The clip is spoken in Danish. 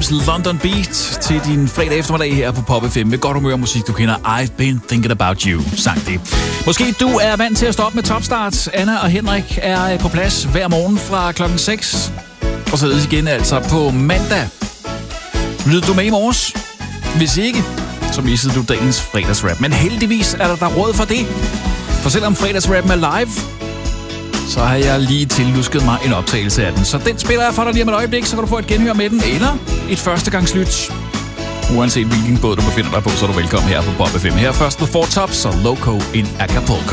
James London Beat til din fredag eftermiddag her på Pop FM med godt humør musik, du kender. I've been thinking about you, sang det. Måske du er vant til at stoppe med Topstart. Anna og Henrik er på plads hver morgen fra klokken 6. Og så igen altså på mandag. Lytter du med i morges? Hvis ikke, så missede du dagens fredagsrap. Men heldigvis er der råd for det. For selvom fredagsrappen er live, så har jeg lige tillusket mig en optagelse af den. Så den spiller jeg for dig lige om et øjeblik, så kan du få et genhør med den, eller et førstegangslyt. Uanset hvilken båd du befinder dig på, så er du velkommen her på Pop FM. Her først The Four Tops og Loco in Acapulco.